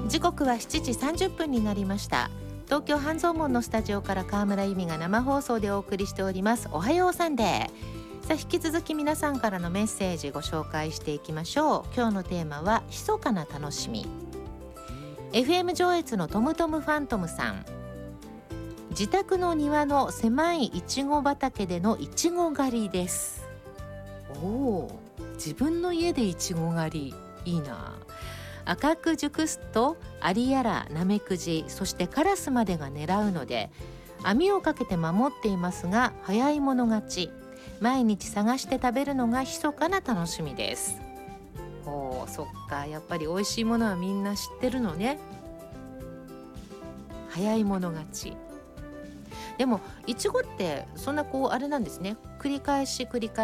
時刻は7時30分になりました。東京半蔵門のスタジオから川村由美が生放送でお送りしております。おはようサンデー。さあ、引き続き皆さんからのメッセージご紹介していきましょう。今日のテーマは密かな楽しみ。 FM 上越のトムトムファントムさん、自宅の庭の狭いいちご畑でのいちご狩りです。おー、自分の家でいちご狩り、いいな。赤く熟すとアリやらナメクジ、そしてカラスまでが狙うので網をかけて守っていますが、早い者勝ち。毎日探して食べるのが密かな楽しみです。おー、そっか、やっぱり美味しいものはみんな知ってるのね。早い者勝ち。でもいちごってそんなあれなんですね。繰り返し